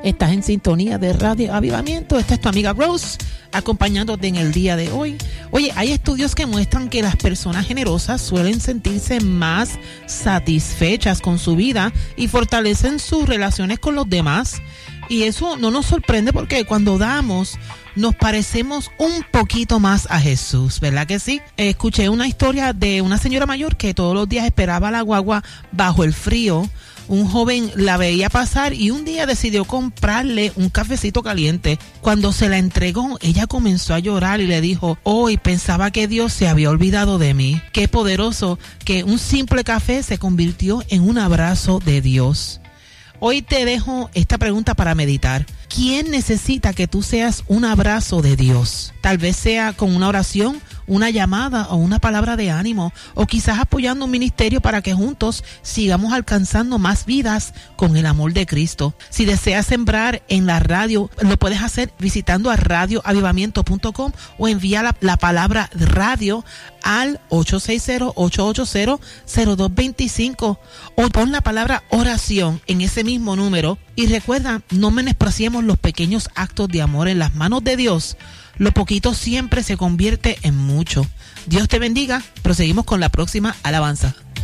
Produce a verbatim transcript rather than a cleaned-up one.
Estás en sintonía de Radio Avivamiento. Esta es tu amiga Rose, acompañándote en el día de hoy. Oye, hay estudios que muestran que las personas generosas suelen sentirse más satisfechas con su vida y fortalecen sus relaciones con los demás. Y eso no nos sorprende porque cuando damos nos parecemos un poquito más a Jesús, ¿verdad que sí? Escuché una historia de una señora mayor que todos los días esperaba la guagua bajo el frío. Un joven la veía pasar y un día decidió comprarle un cafecito caliente. Cuando se la entregó, ella comenzó a llorar y le dijo: hoy pensaba que Dios se había olvidado de mí. Qué poderoso que un simple café se convirtió en un abrazo de Dios. Hoy te dejo esta pregunta para meditar. ¿Quién necesita que tú seas un abrazo de Dios? Tal vez sea con una oración, una llamada o una palabra de ánimo, o quizás apoyando un ministerio para que juntos sigamos alcanzando más vidas con el amor de Cristo. Si deseas sembrar en la radio, lo puedes hacer visitando a radio avivamiento punto com o envía la, la palabra radio al ocho seis cero, ocho ocho cero, cero dos dos cinco o pon la palabra oración en ese mismo número. Y recuerda, no menospreciemos los pequeños actos de amor en las manos de Dios. Lo poquito siempre se convierte en mucho. Dios te bendiga. Proseguimos con la próxima alabanza.